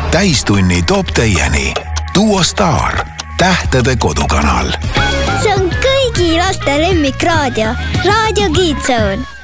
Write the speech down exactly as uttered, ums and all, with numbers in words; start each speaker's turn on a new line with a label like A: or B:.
A: täistunni toob teieni Duo Star, Tähtede kodukanal.
B: See on kõigi laste lemmikraadio, Raadio Kids Zone.